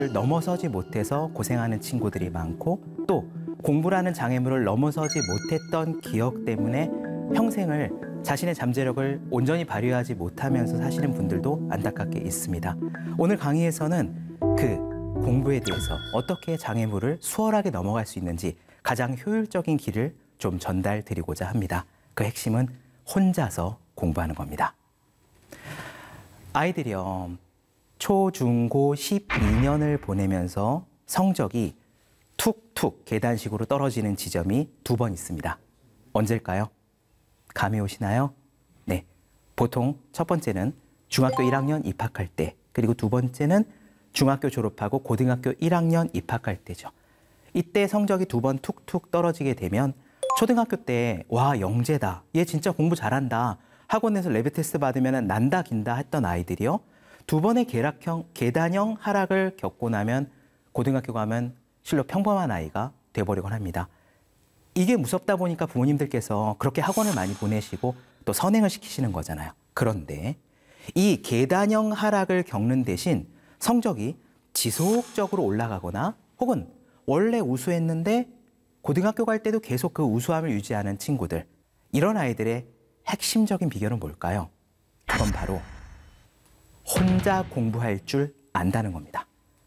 넘어서지 못해서 고생하는 친구들이 많고, 또 공부라는 장애물을 넘어서지 못했던 기억 때문에 평생을 자신의 잠재력을 온전히 발휘하지 못하면서 사시는 분들도 안타깝게 있습니다. 오늘 강의에서는 그 공부에 대해서 어떻게 장애물을 수월하게 넘어갈 수 있는지 가장 효율적인 길을 좀 전달드리고자 합니다. 그 핵심은 혼자서 공부하는 겁니다. 아이들이요, 초, 중, 고 12년을 보내면서 성적이 툭툭 계단식으로 떨어지는 지점이 2번 있습니다. 언제일까요? 감이 오시나요? 네, 보통 첫 번째는 중학교 1학년 입학할 때, 그리고 두 번째는 중학교 졸업하고 고등학교 1학년 입학할 때죠. 이때 성적이 2번 툭툭 떨어지게 되면 초등학교 때 와, 영재다, 얘 진짜 공부 잘한다, 학원에서 레벨 테스트 받으면 난다 긴다 했던 아이들이요, 2번의 계단형 하락을 겪고 나면 고등학교 가면 실로 평범한 아이가 돼버리곤 합니다. 이게 무섭다 보니까 부모님들께서 그렇게 학원을 많이 보내시고 또 선행을 시키시는 거잖아요. 그런데 이 계단형 하락을 겪는 대신 성적이 지속적으로 올라가거나, 혹은 원래 우수했는데 고등학교 갈 때도 계속 그 우수함을 유지하는 친구들, 이런 아이들의 핵심적인 비결은 뭘까요? 그건 바로 혼자 공부할 줄 안다는 겁니다.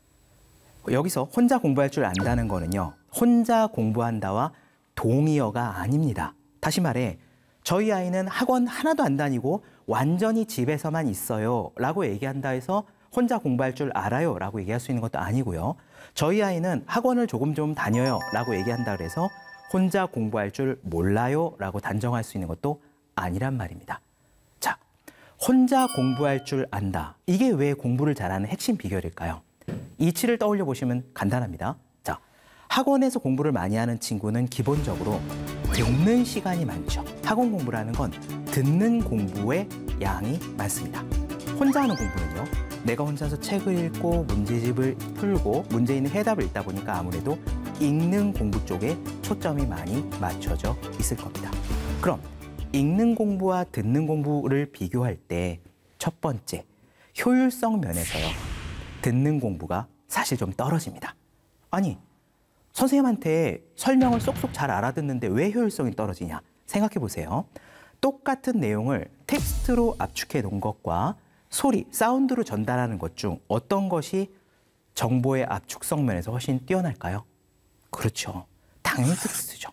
여기서 혼자 공부할 줄 안다는 거는요, 혼자 공부한다와 동의어가 아닙니다. 다시 말해, 저희 아이는 학원 하나도 안 다니고 완전히 집에서만 있어요 라고 얘기한다 해서 혼자 공부할 줄 알아요 라고 얘기할 수 있는 것도 아니고요, 저희 아이는 학원을 조금 좀 다녀요 라고 얘기한다 그래서 혼자 공부할 줄 몰라요 라고 단정할 수 있는 것도 아니란 말입니다. 자, 혼자 공부할 줄 안다, 이게 왜 공부를 잘하는 핵심 비결일까요? 이치를 떠올려 보시면 간단합니다. 자, 학원에서 공부를 많이 하는 친구는 기본적으로 듣는 시간이 많죠. 학원 공부라는 건 듣는 공부의 양이 많습니다. 혼자 하는 공부는요, 내가 혼자서 책을 읽고 문제집을 풀고 문제 있는 해답을 읽다 보니까 아무래도 읽는 공부 쪽에 초점이 많이 맞춰져 있을 겁니다. 그럼 읽는 공부와 듣는 공부를 비교할 때 첫 번째, 효율성 면에서요, 듣는 공부가 사실 좀 떨어집니다. 아니, 선생님한테 설명을 쏙쏙 잘 알아듣는데 왜 효율성이 떨어지냐? 생각해 보세요. 똑같은 내용을 텍스트로 압축해 놓은 것과 소리, 사운드로 전달하는 것 중 어떤 것이 정보의 압축성 면에서 훨씬 뛰어날까요? 그렇죠. 당연히 텍스트죠.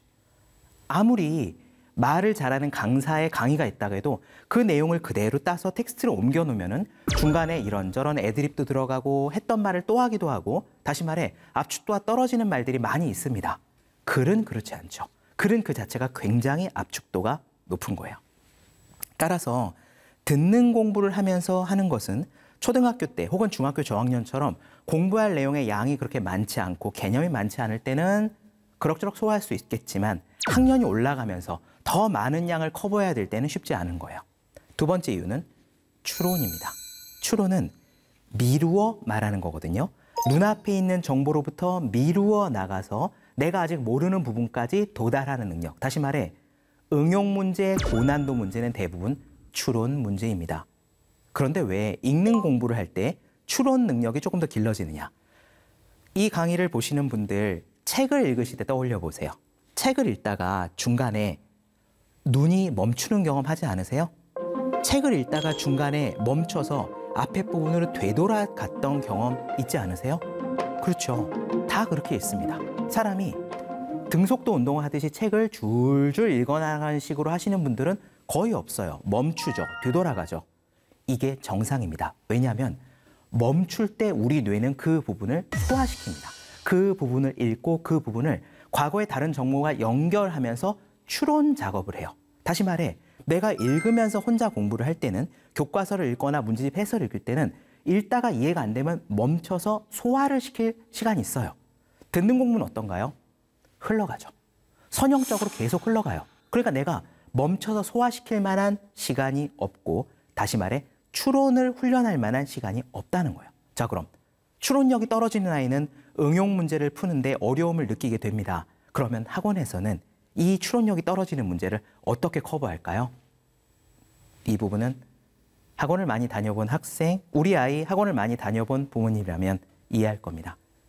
아무리 말을 잘하는 강사의 강의가 있다고 해도 그 내용을 그대로 따서 텍스트로 옮겨 놓으면은 중간에 이런저런 애드립도 들어가고 했던 말을 또 하기도 하고, 다시 말해 압축도가 떨어지는 말들이 많이 있습니다. 글은 그렇지 않죠. 글은 그 자체가 굉장히 압축도가 높은 거예요. 따라서 듣는 공부를 하면서 하는 것은 초등학교 때 혹은 중학교 저학년처럼 공부할 내용의 양이 그렇게 많지 않고 개념이 많지 않을 때는 그럭저럭 소화할 수 있겠지만, 학년이 올라가면서 더 많은 양을 커버해야 될 때는 쉽지 않은 거예요. 두 번째 이유는 추론입니다. 추론은 미루어 말하는 거거든요. 눈앞에 있는 정보로부터 미루어 나가서 내가 아직 모르는 부분까지 도달하는 능력. 다시 말해, 응용 문제, 고난도 문제는 대부분 추론 문제입니다. 그런데 왜 읽는 공부를 할 때 추론 능력이 조금 더 길러지느냐? 이 강의를 보시는 분들, 책을 읽으실 때 떠올려 보세요. 책을 읽다가 중간에 눈이 멈추는 경험 하지 않으세요? 책을 읽다가 중간에 멈춰서 앞에 부분으로 되돌아갔던 경험 있지 않으세요? 그렇죠. 다 그렇게 있습니다. 사람이 등속도 운동을 하듯이 책을 줄줄 읽어나가는 식으로 하시는 분들은 거의 없어요. 멈추죠. 되돌아가죠. 이게 정상입니다. 왜냐하면 멈출 때 우리 뇌는 그 부분을 소화시킵니다. 그 부분을 읽고 그 부분을 과거의 다른 정보와 연결하면서 추론 작업을 해요. 다시 말해, 내가 읽으면서 혼자 공부를 할 때는, 교과서를 읽거나 문제집 해설을 읽을 때는 읽다가 이해가 안 되면 멈춰서 소화를 시킬 시간이 있어요. 듣는 공부는 어떤가요? 흘러가죠. 선형적으로 계속 흘러가요. 그러니까 내가 멈춰서 소화시킬 만한 시간이 없고, 다시 말해 추론을 훈련할 만한 시간이 없다는 거예요. 자, 그럼 추론력이 떨어지는 아이는 응용 문제를 푸는데 어려움을 느끼게 됩니다. 그러면 학원에서는 이 추론력이 떨어지는 문제를 어떻게 커버할까요? 이 부분은 학원을 많이 다녀본 학생, 우리 아이 학원을 많이 다녀본 부모님이라면 이해할 겁니다.